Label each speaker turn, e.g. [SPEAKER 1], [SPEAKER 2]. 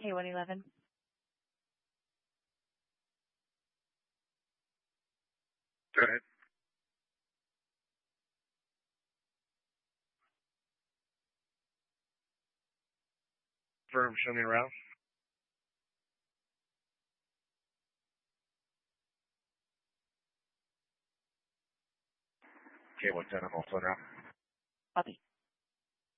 [SPEAKER 1] K111.
[SPEAKER 2] Go ahead. Firm, show me around. K110, I'm also now.
[SPEAKER 1] Copy.